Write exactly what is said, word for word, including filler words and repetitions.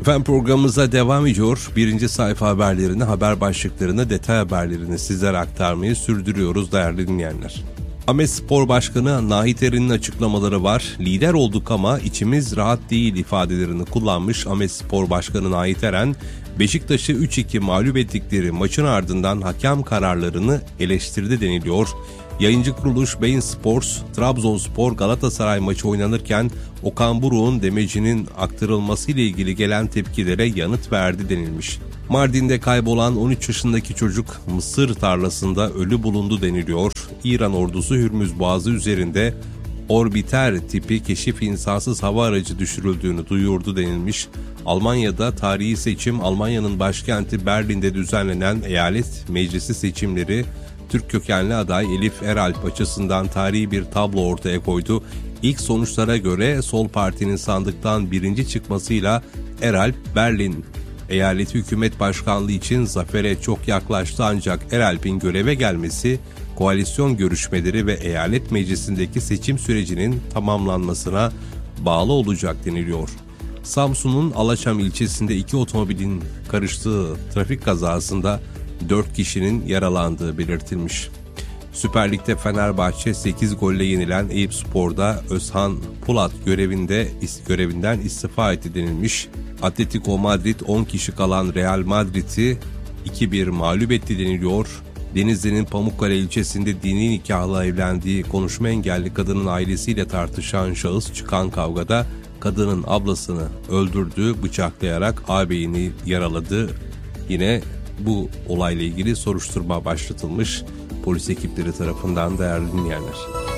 Efendim programımıza devam ediyor. Birinci sayfa haberlerini, haber başlıklarını, detay haberlerini sizlere aktarmayı sürdürüyoruz değerli dinleyenler. Ahmet Spor Başkanı Nahit Eren'in açıklamaları var. Lider olduk ama içimiz rahat değil ifadelerini kullanmış Ahmet Spor Başkanı Nahit Eren, Beşiktaş'ı üç iki mağlup ettikleri maçın ardından hakem kararlarını eleştirdi deniliyor. Yayıncı kuruluş Bein Sports, Trabzonspor Galatasaray maçı oynanırken Okan Buruk'un demecinin aktarılması ile ilgili gelen tepkilere yanıt verdi denilmiş. Mardin'de kaybolan on üç yaşındaki çocuk mısır tarlasında ölü bulundu deniliyor. İran ordusu Hürmüz Boğazı üzerinde Orbiter tipi keşif insansız hava aracı düşürüldüğünü duyurdu denilmiş. Almanya'da tarihi seçim, Almanya'nın başkenti Berlin'de düzenlenen eyalet meclisi seçimleri Türk kökenli aday Elif Eralp açısından tarihi bir tablo ortaya koydu. İlk sonuçlara göre Sol Parti'nin sandıktan birinci çıkmasıyla Eralp Berlin eyaleti hükümet başkanlığı için zafere çok yaklaştı, ancak Eralp'in göreve gelmesi koalisyon görüşmeleri ve eyalet meclisindeki seçim sürecinin tamamlanmasına bağlı olacak deniliyor. Samsun'un Alaçam ilçesinde iki otomobilin karıştığı trafik kazasında dört kişinin yaralandığı belirtilmiş. Süper Lig'de Fenerbahçe sekiz golle yenilen Eyüpspor'da Özhan Pulat görevinde görevinden istifa etti denilmiş. Atletico Madrid on kişi kalan Real Madrid'i iki bir mağlup etti deniliyor. Denizli'nin Pamukkale ilçesinde dini nikahla evlendiği konuşma engelli kadının ailesiyle tartışan şahıs çıkan kavgada kadının ablasını öldürdü, bıçaklayarak ağabeyini yaraladı. Yine bu olayla ilgili soruşturma başlatılmış polis ekipleri tarafından değerli dinleyenler.